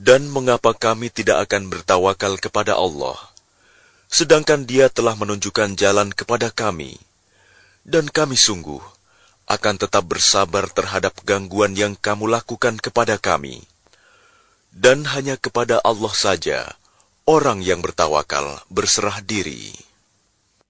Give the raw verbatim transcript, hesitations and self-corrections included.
Dan mengapa kami tidak akan bertawakal kepada Allah, sedangkan Dia telah menunjukkan jalan kepada kami, dan kami sungguh akan tetap bersabar terhadap gangguan yang kamu lakukan kepada kami. Dan hanya kepada Allah saja orang yang bertawakal berserah diri.